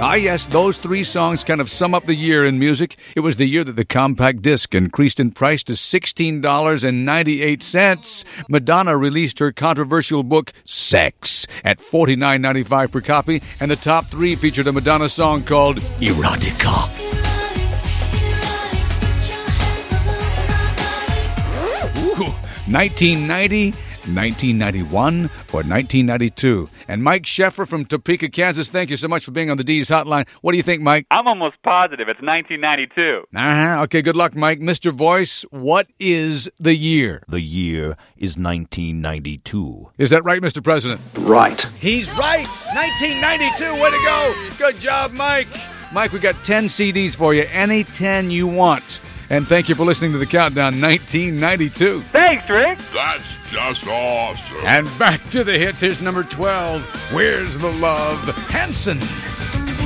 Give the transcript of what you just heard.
Ah, yes, those three songs kind of sum up the year in music. It was the year that the compact disc increased in price to $16.98. Madonna released her controversial book, Sex, at $49.95 per copy, and the top three featured a Madonna song called Erotica. 1990, 1991, or 1992. And Mike Sheffer from Topeka, Kansas, thank you so much for being on the D's Hotline. What do you think, Mike? I'm almost positive it's 1992. Okay, good luck, Mike. Mr. Voice, what is the year? The year is 1992. Is that right, Mr. President? Right. He's right. 1992. Way to go. Good job, Mike. Mike, we got 10 CDs for you. Any 10 you want. And thank you for listening to the Countdown 1992. Thanks, Rick. That's just awesome. And back to the hits. Here's number 12. Where's the Love? Hanson.